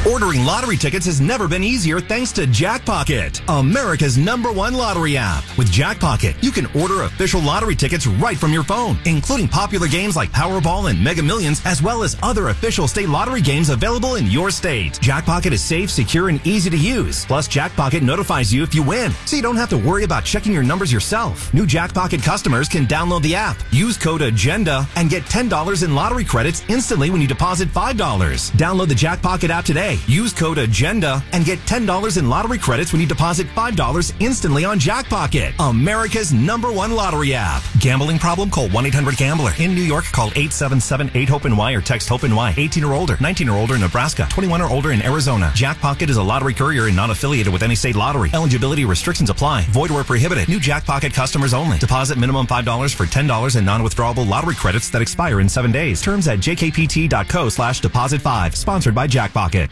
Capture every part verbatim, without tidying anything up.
Ordering lottery tickets has never been easier thanks to Jackpocket, America's number one lottery app. With Jackpocket, you can order official lottery tickets right from your phone, including popular games like Powerball and Mega Millions, as well as other official state lottery games available in your state. Jackpocket is safe, secure, and easy to use. Plus, Jackpocket notifies you if you win, so you don't have to worry about checking your numbers yourself. New Jackpocket customers can download the app, use code AGENDA, and get ten dollars in lottery credits instantly when you deposit five dollars. Download the Jackpocket app today. Use code AGENDA and get ten dollars in lottery credits when you deposit five dollars instantly on Jackpocket, America's number one lottery app. Gambling problem? Call one eight hundred gambler. In New York, call eight seven seven eight hope N Y or text HOPE-NY. eighteen or older, nineteen or older in Nebraska, twenty-one or older in Arizona. Jackpocket is a lottery courier and not affiliated with any state lottery. Eligibility restrictions apply. Void where prohibited. New Jackpocket customers only. Deposit minimum five dollars for ten dollars in non-withdrawable lottery credits that expire in seven days. Terms at jkpt.co slash deposit five. Sponsored by Jackpocket.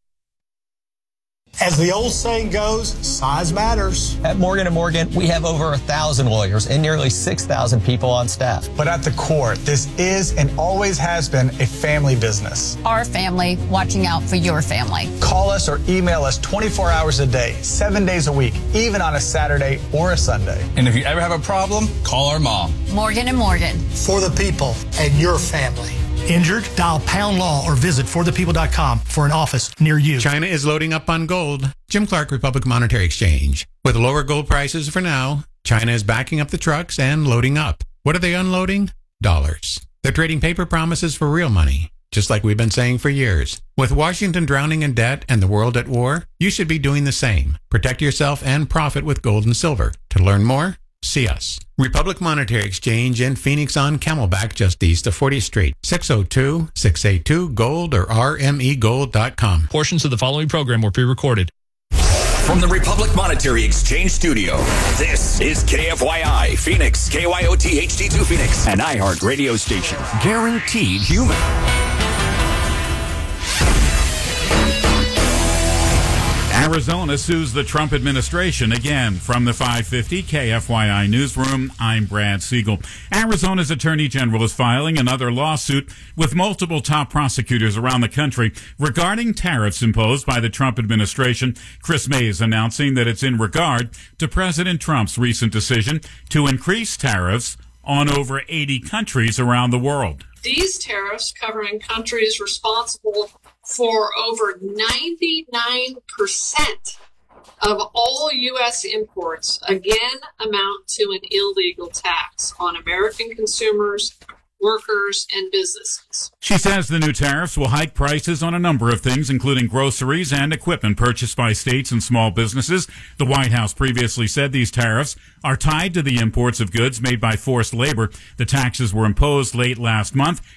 As the old saying goes, size matters. At Morgan and Morgan, we have over a thousand lawyers and nearly six thousand people on staff. But at the core, this is and always has been a family business. Our family watching out for your family. Call us or email us twenty-four hours a day, seven days a week, even on a Saturday or a Sunday. And if you ever have a problem, call our mom. Morgan and Morgan. For the people and your family. Injured? Dial pound law or visit for the people dot com for an office near you. China is loading up on gold. Jim Clark, Republic Monetary Exchange. With lower gold prices for now, China is backing up the trucks and loading up. What are they unloading? Dollars. They're trading paper promises for real money, just like we've been saying for years. With Washington drowning in debt and the world at war, you should be doing the same. Protect yourself and profit with gold and silver. To learn more, see us. Republic Monetary Exchange in Phoenix on Camelback, just east of fortieth Street. six oh two, six eight two, GOLD or r m e gold dot com. Portions of the following program were pre-recorded. From the Republic Monetary Exchange Studio, this is K F Y I, Phoenix, K Y O T H D two Phoenix, an iHeart radio station. Guaranteed human. Arizona sues the Trump administration again. From the five fifty K F Y I newsroom, I'm Brad Siegel. Arizona's Attorney General is filing another lawsuit with multiple top prosecutors around the country regarding tariffs imposed by the Trump administration. Chris Mays announcing that it's in regard to President Trump's recent decision to increase tariffs on over eighty countries around the world. These tariffs covering countries responsible for over ninety-nine percent of all U S imports, again, amount to an illegal tax on American consumers, workers, and businesses. She says the new tariffs will hike prices on a number of things, including groceries and equipment purchased by states and small businesses. The White House previously said these tariffs are tied to the imports of goods made by forced labor. The taxes were imposed late last month